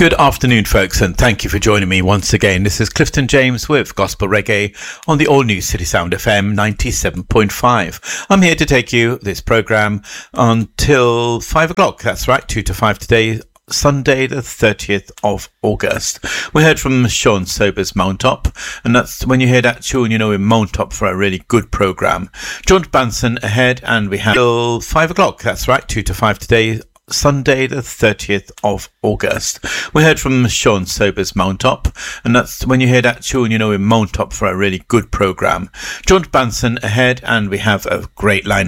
Good afternoon, folks, and thank you for joining me once again. This is Clifton James with Gospel Reggae on the all-new City Sound FM 97.5. I'm here to take you this programme until 5 o'clock. That's right, 2 to 5 today, Sunday the 30th of August. We heard from Sean Sober's Mount Up, and that's when you hear that tune, you know we're Mount Up for a really good programme. John Banson ahead, and we have till 5 o'clock. That's right, 2 to 5 today, Sunday the 30th of August. We heard from Sean Sober's Mount Up, and that's when you hear that tune, you know we're Mount Up for a really good programme. John Banson ahead, and we have a great line